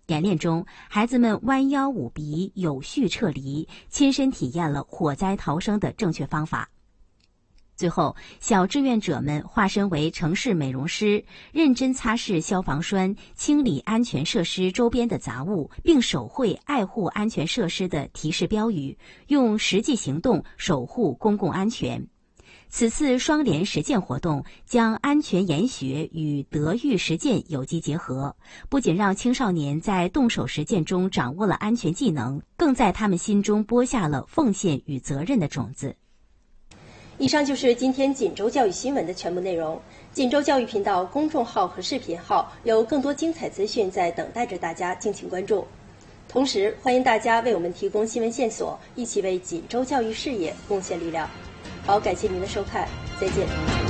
演练中，孩子们弯腰捂鼻，有序撤离，亲身体验了火灾逃生的正确方法。最后，小志愿者们化身为城市美容师，认真擦拭消防栓，清理安全设施周边的杂物，并手绘爱护安全设施的提示标语，用实际行动守护公共安全。此次双联实践活动将安全研学与德育实践有机结合，不仅让青少年在动手实践中掌握了安全技能，更在他们心中播下了奉献与责任的种子。 以上就是今天锦州教育新闻的全部内容。锦州教育频道公众号和视频号有更多精彩资讯在等待着大家，敬请关注。同时，欢迎大家为我们提供新闻线索，一起为锦州教育事业贡献力量。好，感谢您的收看，再见。